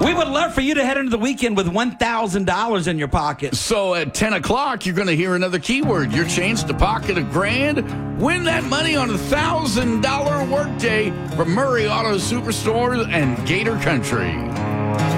We would love for you to head into the weekend with $1,000 in your pocket. So at 10 o'clock, you're going to hear another keyword. Your chance to pocket $1,000. Win that money on a $1,000 workday from Murray Auto Superstore and Gator Country.